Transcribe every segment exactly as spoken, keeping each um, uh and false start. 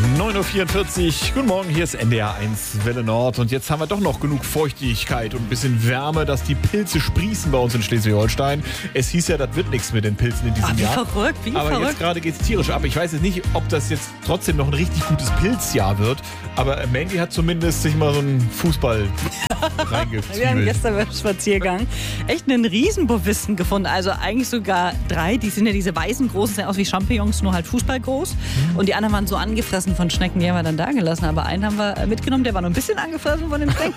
neun Uhr vierundvierzig, guten Morgen, hier ist N D R eins Welle Nord und jetzt haben wir doch noch genug Feuchtigkeit und ein bisschen Wärme, dass die Pilze sprießen bei uns in Schleswig-Holstein. Es hieß ja, das wird nichts mit den Pilzen in diesem Ach, wie Jahr. verrückt, wie aber verrückt. jetzt gerade geht es tierisch ab. Ich weiß jetzt nicht, ob das jetzt trotzdem noch ein richtig gutes Pilzjahr wird, aber Mandy hat zumindest sich mal so einen Fußball reingezwiebelt. Wir haben gestern beim Spaziergang echt einen Riesenbovisten gefunden, also eigentlich sogar drei. Die sind ja diese weißen großen, sehen aus wie Champignons, nur halt Fußball groß. Mhm. Und die anderen waren so angefressen von Schnecken, die haben wir dann da gelassen. Aber einen haben wir mitgenommen, der war noch ein bisschen angefressen von den Schnecken.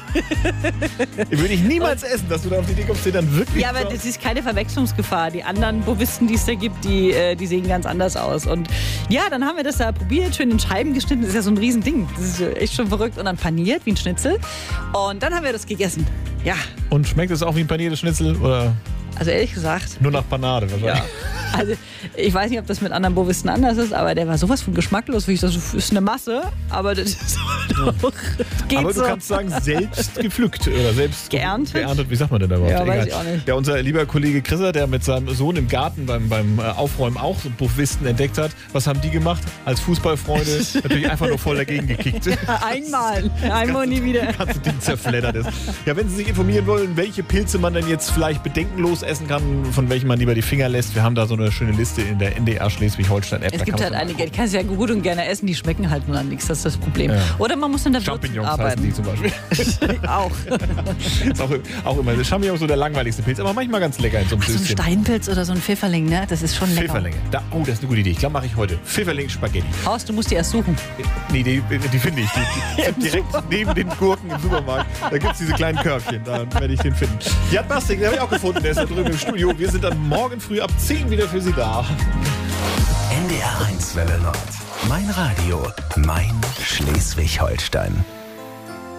Würde ich niemals und, essen, dass du da auf die Idee kommst, den dann wirklich... Ja, aber das ist keine Verwechslungsgefahr. Die anderen Bovisten, die es da gibt, die, die sehen ganz anders aus. Und ja, dann haben wir das da probiert, schön in Scheiben geschnitten. Das ist ja so ein Riesending. Das ist echt schon verrückt. Und dann paniert wie ein Schnitzel. Und dann haben wir das gegessen. Ja. Und schmeckt es auch wie ein paniertes Schnitzel, oder? Also ehrlich gesagt... Nur nach Panade wahrscheinlich. Ja. Also ich weiß nicht, ob das mit anderen Bovisten anders ist, aber der war sowas von geschmacklos, wie ich das ist eine Masse, aber das ist auch, geht aber du so. kannst sagen, selbst gepflückt oder selbst geerntet. geerntet. Wie sagt man denn da überhaupt? Ja, Egal. weiß ich auch nicht. Ja, unser lieber Kollege Chrisser, der mit seinem Sohn im Garten beim, beim Aufräumen auch so Bovisten entdeckt hat. Was haben die gemacht? Als Fußballfreunde natürlich einfach nur voll dagegen gekickt. Ja, einmal, einmal und nie wieder. Das ganze Ding zerfleddert ist. Ja, wenn Sie sich informieren wollen, welche Pilze man denn jetzt vielleicht bedenkenlos essen kann, von welchen man lieber die Finger lässt, wir haben da so eine schöne Liste in der N D R Schleswig-Holstein-App. Es gibt halt einige, die kannst du ja gut und gerne essen, die schmecken halt nur an nichts, das ist das Problem. Ja. Oder man muss in der Würze arbeiten. Die zum Beispiel. auch. Ist auch. Auch immer. Das Champignon ist so der langweiligste Pilz, aber manchmal ganz lecker in so einem Ach, so ein Steinpilz oder so ein Pfifferling, ne? Das ist schon lecker. Pfifferlinge. Da, oh, das ist eine gute Idee. Ich glaube, mache ich heute. Pfifferling-Spaghetti. Horst, du musst die erst suchen. Nee, die, die finde ich. Die, die sind direkt neben den Gurken im Supermarkt. Da gibt es diese kleinen Körbchen. Da werde ich den finden. Jan Bastik, den habe ich auch gefunden. Der ist da drüben im Studio. Wir sind dann morgen früh ab zehn wieder für Sie da. N D R eins Welle Nord. Mein Radio, mein Schleswig-Holstein.